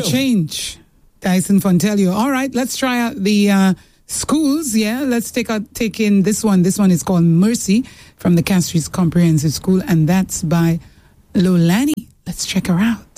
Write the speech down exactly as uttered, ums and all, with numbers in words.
change. Tyson Fontelio. All right, let's try out the uh, schools. Yeah, let's take out take in this one. This one is called Mercy from the Castries Comprehensive School, and that's by Lolani. Let's check her out.